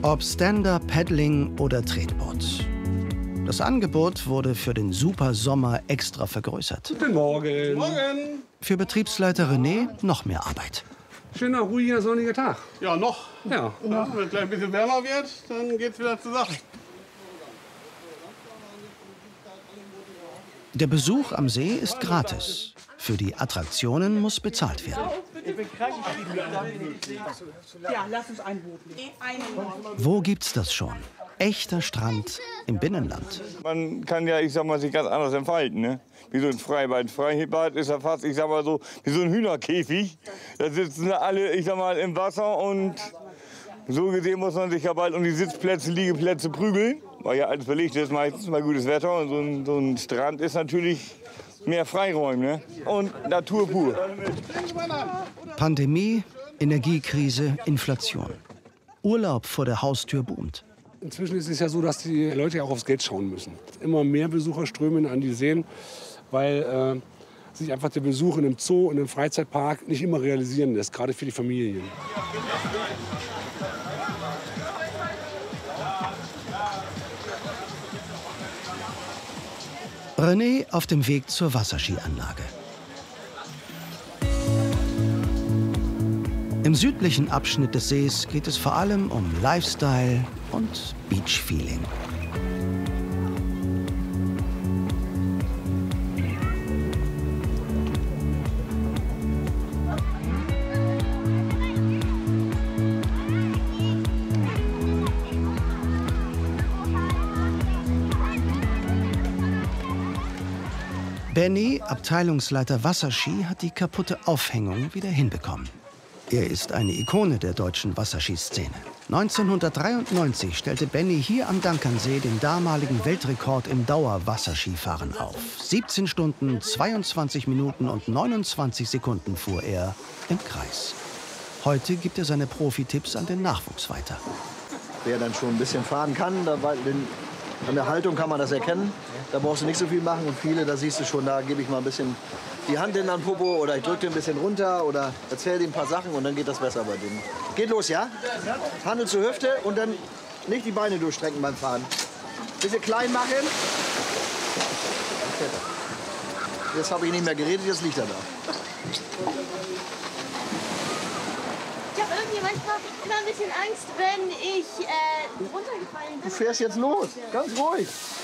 Ob Stand-up, Paddling oder Tretboot. Das Angebot wurde für den Super Sommer extra vergrößert. Guten Morgen. Morgen. Für Betriebsleiter René noch mehr Arbeit. Schöner, ruhiger, sonniger Tag. Ja, noch. Ja. Ja, wenn es gleich ein bisschen wärmer wird, dann geht's wieder zur Sache. Der Besuch am See ist gratis. Für die Attraktionen muss bezahlt werden. Ja, lass uns ein Boot nehmen. Wo gibt's das schon? Echter Strand im Binnenland. Man kann ja, ich sag mal, sich ganz anders entfalten, ne? Wie so ein Freibad. Freibad ist ja fast, ich sag mal so, wie so ein Hühnerkäfig. Da sitzen alle, ich sag mal, im Wasser und so gesehen muss man sich ja bald um die Sitzplätze, Liegeplätze prügeln. Weil ja alles belegt ist, meistens mal gutes Wetter und so ein Strand ist natürlich mehr Freiräume, ne? Und Natur pur. Pandemie, Energiekrise, Inflation. Urlaub vor der Haustür boomt. Inzwischen ist es ja so, dass die Leute ja auch aufs Geld schauen müssen. Immer mehr Besucher strömen an die Seen, weil sich einfach der Besuch in einem Zoo, in einem Freizeitpark nicht immer realisieren lässt, gerade für die Familien. René auf dem Weg zur Wasserskianlage. Im südlichen Abschnitt des Sees geht es vor allem um Lifestyle und Beach-Feeling. Benny, Abteilungsleiter Wasserski, hat die kaputte Aufhängung wieder hinbekommen. Er ist eine Ikone der deutschen Wasserskiszene. 1993 stellte Benny hier am Dankernsee den damaligen Weltrekord im Dauerwasserskifahren auf. 17 Stunden, 22 Minuten und 29 Sekunden fuhr er im Kreis. Heute gibt er seine Profi-Tipps an den Nachwuchs weiter. Wer dann schon ein bisschen fahren kann, an der Haltung kann man das erkennen. Da brauchst du nicht so viel machen. Und viele, da siehst du schon, da gebe ich mal ein bisschen die Hand in den Popo oder ich drücke den ein bisschen runter oder erzähle dir ein paar Sachen und dann geht das besser bei denen. Geht los, ja? Hand zur Hüfte und dann nicht die Beine durchstrecken beim Fahren. Bisschen klein machen. Jetzt habe ich nicht mehr geredet, jetzt liegt er da. Ich habe irgendwie manchmal immer ein bisschen Angst, wenn ich runtergefallen bin. Du fährst jetzt los, ganz ruhig.